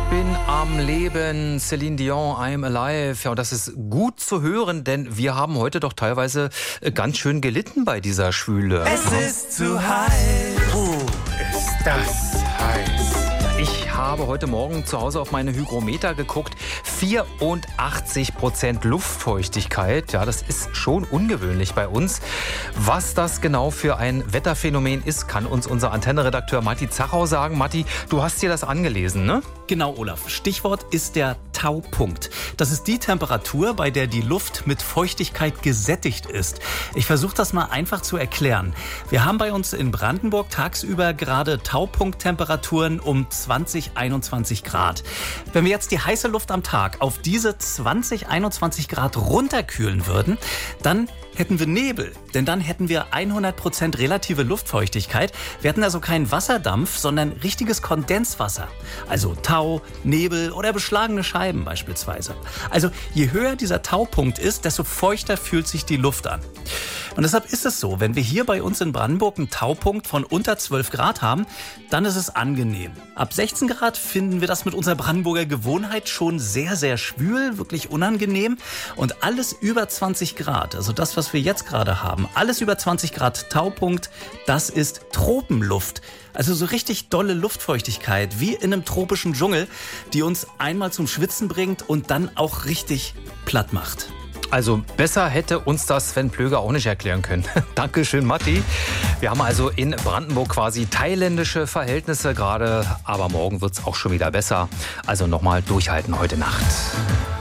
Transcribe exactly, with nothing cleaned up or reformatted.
Bin am Leben, Celine Dion, I'm alive. Ja, und das ist gut zu hören, denn wir haben heute doch teilweise ganz schön gelitten bei dieser Schwüle. Es ist zu heiß. Puh, ist das heiß. Ich habe heute Morgen zu Hause auf meine Hygrometer geguckt. vierundachtzig Prozent Luftfeuchtigkeit. Ja, das ist schon ungewöhnlich bei uns. Was das genau für ein Wetterphänomen ist, kann uns unser Antennenredakteur Matti Zachau sagen. Matti, du hast dir das angelesen, ne? Genau, Olaf. Stichwort ist der Taupunkt. Das ist die Temperatur, bei der die Luft mit Feuchtigkeit gesättigt ist. Ich versuche das mal einfach zu erklären. Wir haben bei uns in Brandenburg tagsüber gerade Taupunkttemperaturen um zwanzig, einundzwanzig Grad. Wenn wir jetzt die heiße Luft am Tag auf diese zwanzig, einundzwanzig Grad runterkühlen würden, dann hätten wir Nebel, denn dann hätten wir hundert Prozent relative Luftfeuchtigkeit. Wir hätten also keinen Wasserdampf, sondern richtiges Kondenswasser. Also Tau, Nebel oder beschlagene Scheiben beispielsweise. Also je höher dieser Taupunkt ist, desto feuchter fühlt sich die Luft an. Und deshalb ist es so, wenn wir hier bei uns in Brandenburg einen Taupunkt von unter zwölf Grad haben, dann ist es angenehm. Ab sechzehn Grad finden wir das mit unserer Brandenburger Gewohnheit schon sehr, sehr schwül, wirklich unangenehm. Und alles über zwanzig Grad, also das, was wir jetzt gerade haben, alles über zwanzig Grad Taupunkt, das ist Tropenluft. Also so richtig dolle Luftfeuchtigkeit, wie in einem tropischen Dschungel, die uns einmal zum Schwitzen bringt und dann auch richtig platt macht. Also besser hätte uns das Sven Plöger auch nicht erklären können. Dankeschön, Matti. Wir haben also in Brandenburg quasi thailändische Verhältnisse gerade, aber morgen wird es auch schon wieder besser. Also nochmal durchhalten heute Nacht.